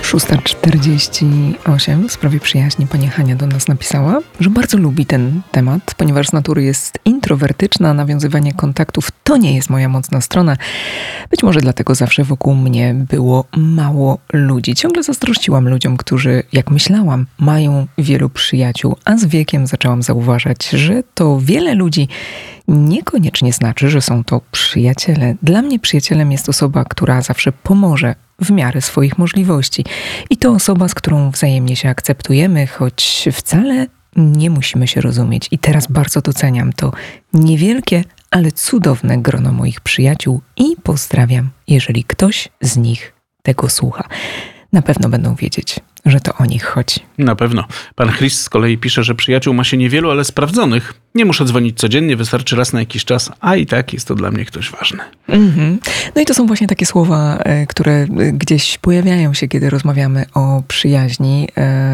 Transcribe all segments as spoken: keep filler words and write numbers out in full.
szósta czterdzieści osiem w sprawie przyjaźni pani Hania do nas napisała, że bardzo lubi ten temat, ponieważ z natury jest introwertyczna, nawiązywanie kontaktów to nie jest moja mocna strona. Być może dlatego zawsze wokół mnie było mało ludzi. Ciągle zazdrościłam ludziom, którzy, jak myślałam, mają wielu przyjaciół, a z wiekiem zaczęłam zauważać, że to wiele ludzi niekoniecznie znaczy, że są to przyjaciele. Dla mnie przyjacielem jest osoba, która zawsze pomoże w miarę swoich możliwości. I to osoba, z którą wzajemnie się akceptujemy, choć wcale nie musimy się rozumieć. I teraz bardzo doceniam to niewielkie, ale cudowne grono moich przyjaciół i pozdrawiam, jeżeli ktoś z nich tego słucha. Na pewno będą wiedzieć, że to o nich chodzi. Na pewno. Pan Chris z kolei pisze, że przyjaciół ma się niewielu, ale sprawdzonych. Nie muszę dzwonić codziennie, wystarczy raz na jakiś czas, a i tak jest to dla mnie ktoś ważny. Mm-hmm. No i to są właśnie takie słowa, które gdzieś pojawiają się, kiedy rozmawiamy o przyjaźni.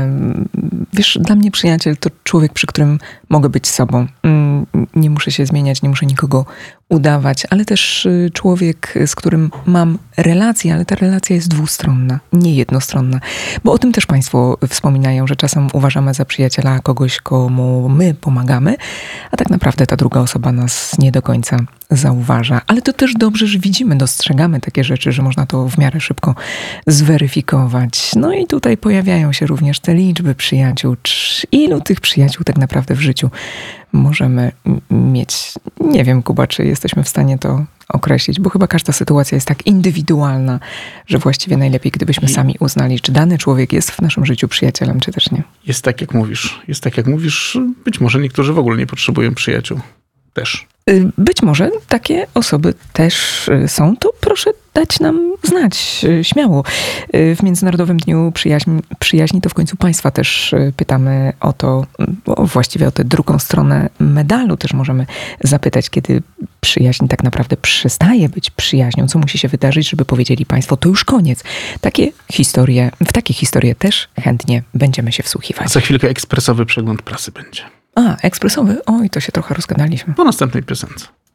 Wiesz, dla mnie przyjaciel to człowiek, przy którym mogę być sobą. Nie muszę się zmieniać, nie muszę nikogo udawać, ale też człowiek, z którym mam relację, ale ta relacja jest dwustronna, nie jednostronna. Bo o tym też państwo wspominają, że czasem uważamy za przyjaciela kogoś, komu my pomagamy, a tak naprawdę ta druga osoba nas nie do końca zauważa. Ale to też dobrze, że widzimy, dostrzegamy takie rzeczy, że można to w miarę szybko zweryfikować. No i tutaj pojawiają się również te liczby przyjaciół. Ilu tych przyjaciół tak naprawdę w życiu możemy mieć? Nie wiem, Kuba, czy jesteśmy w stanie to określić, bo chyba każda sytuacja jest tak indywidualna, że właściwie najlepiej, gdybyśmy sami uznali, czy dany człowiek jest w naszym życiu przyjacielem, czy też nie. Jest tak, jak mówisz. Jest tak, jak mówisz. Być może niektórzy w ogóle nie potrzebują przyjaciół. Też. Być może takie osoby też są, to proszę dać nam znać śmiało. W Międzynarodowym Dniu Przyjaźni, Przyjaźni to w końcu państwa też pytamy o to, o właściwie o tę drugą stronę medalu też możemy zapytać, kiedy przyjaźń tak naprawdę przestaje być przyjaźnią. Co musi się wydarzyć, żeby powiedzieli państwo, to już koniec. Takie historie, w takie historie też chętnie będziemy się wsłuchiwać. A za chwilkę ekspresowy przegląd prasy będzie. A, ekspresowy? Oj, to się trochę rozgadaliśmy. Po następnej piosence.